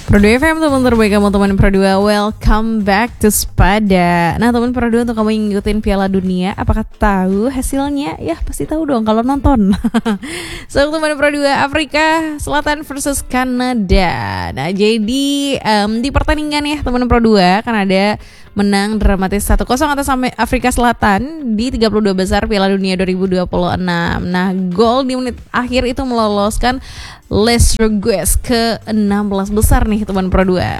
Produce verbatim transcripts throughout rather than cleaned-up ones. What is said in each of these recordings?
Pro dua F M, teman terbaik kamu, teman Pro dua. Welcome back to Spada. Nah teman Pro dua, untuk kamu yang ngikutin Piala Dunia, apakah tahu hasilnya? Ya pasti tahu dong kalau nonton. So teman Pro dua, Afrika Selatan versus Kanada. Nah jadi um, di pertandingan ya teman Pro dua, Kanada menang dramatis satu kosong atas Afrika Selatan di tiga puluh dua besar Piala Dunia dua ribu dua puluh enam. Nah gol di menit akhir itu meloloskan Les Rouges ke enam belas besar nih teman Pro dua.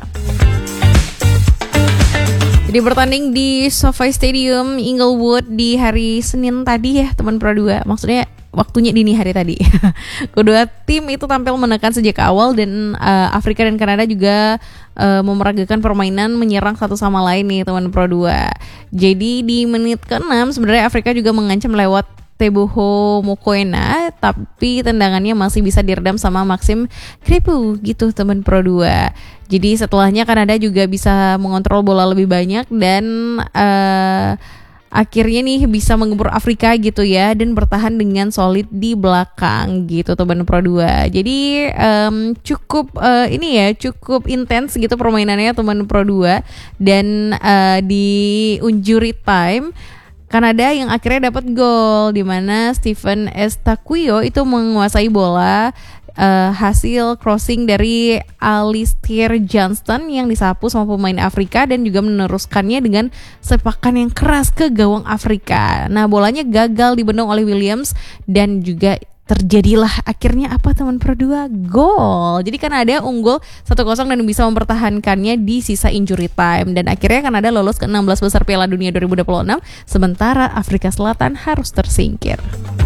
Jadi bertanding di SoFi Stadium Inglewood di hari Senin tadi ya teman Pro dua. Maksudnya waktunya dini hari tadi. Kedua tim itu tampil menekan sejak awal dan uh, Afrika dan Kanada juga uh, memeragakan permainan menyerang satu sama lain nih teman Pro dua. Jadi di menit keenam sebenarnya Afrika juga mengancam lewat Teboho Mokoena, tapi tendangannya masih bisa diredam sama Maxim Crepeau gitu teman Pro dua. Jadi setelahnya Kanada juga bisa mengontrol bola lebih banyak dan uh, akhirnya nih bisa menggempur Afrika gitu ya, dan bertahan dengan solid di belakang gitu teman Pro dua. Jadi um, cukup uh, ini ya cukup intens gitu permainannya teman Pro dua, dan uh, di injury time Kanada yang akhirnya dapat gol di mana Stephen Estaquio itu menguasai bola uh, hasil crossing dari Alistair Johnston yang disapu sama pemain Afrika dan juga meneruskannya dengan sepakan yang keras ke gawang Afrika. Nah bolanya gagal dibendung oleh Williams dan juga terjadilah akhirnya apa teman Pro dua? Gol. Jadi Kanada unggul satu kosong dan bisa mempertahankannya di sisa injury time, dan akhirnya Kanada lolos ke enam belas besar Piala Dunia dua ribu dua puluh enam, sementara Afrika Selatan harus tersingkir.